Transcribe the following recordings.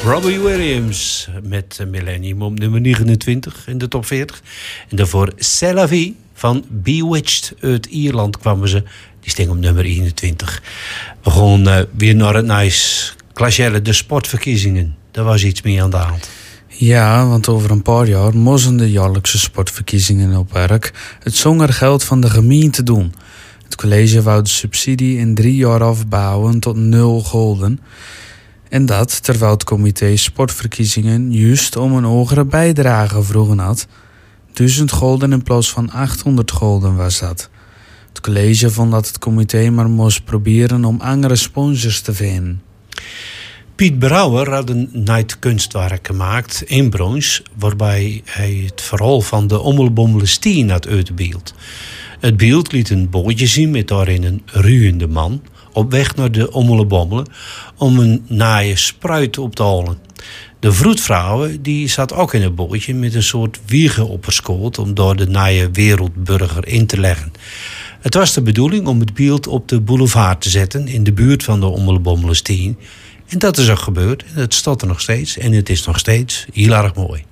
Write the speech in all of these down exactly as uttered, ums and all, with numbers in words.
Robbie Williams met Millennium op nummer negenentwintig in de top veertig. En daarvoor C'est la vie van Bewitched uit Ierland kwamen ze. Die sting op nummer eenentwintig. We gaan uh, weer naar het nice Clashelle, de sportverkiezingen. Daar was iets mee aan de hand. Ja, want over een paar jaar moesten de jaarlijkse sportverkiezingen op werk het zongergeld van de gemeente doen. Het college wou de subsidie in drie jaar afbouwen tot nul gulden. En dat terwijl het comité sportverkiezingen juist om een hogere bijdrage vroegen had. duizend gulden in plaats van achthonderd gulden was dat. Het college vond dat het comité maar moest proberen om andere sponsors te vinden. Piet Brouwer had een night kunstwerk gemaakt in brons, waarbij hij het verhaal van de Ommelbommelestien had uitbeeld. Het beeld liet een bootje zien met daarin een ruwende man op weg naar de Ommelbommelen om een naaie spruit op te halen. De vroedvrouw die zat ook in een bootje met een soort wiegen op haar schoot om door de naaie wereldburger in te leggen. Het was de bedoeling om het beeld op de boulevard te zetten in de buurt van de Ommelbommelestien. En dat is ook gebeurd. Het staat er nog steeds en het is nog steeds heel erg mooi.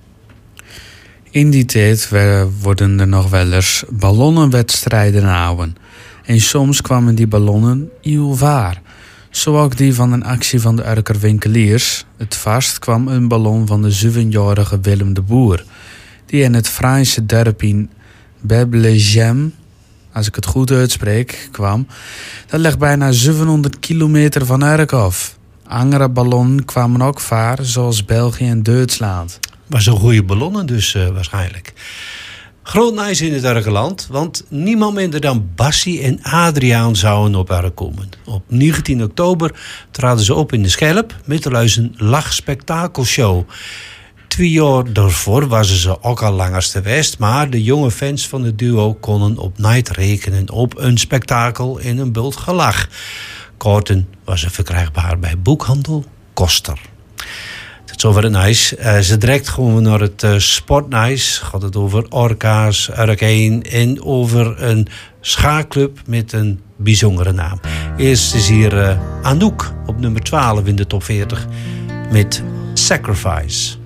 In die tijd worden er nog wel eens ballonnenwedstrijden gehouden. En soms kwamen die ballonnen heel vaar. Zo ook die van een actie van de Urker winkeliers. Het vast kwam een ballon van de zevenjarige Willem de Boer. Die in het Franse dorp in Beblegem, als ik het goed uitspreek, kwam. Dat ligt bijna zevenhonderd kilometer van Urk af. Andere ballonnen kwamen ook vaar, zoals België en Duitsland. Was een goede ballonnen dus uh, waarschijnlijk. Groot nice in het Urkerland, want niemand minder dan Bassie en Adriaan zouden op Urk komen. Op negentien oktober traden ze op in de Schelp met een lachspektakelshow. Twee jaar daarvoor waren ze ook al langers te west, maar de jonge fans van het duo konden op night rekenen op een spektakel en een bult gelach. Kaarten was er verkrijgbaar bij boekhandel Koster. Tot zover het nice. Uh, ze direct gaan we naar het uh, sportnice. Gaat het over orka's, Urk één en over een schaakclub met een bijzondere naam. Eerst is hier uh, Anouk op nummer twaalf in de top veertig met Sacrifice.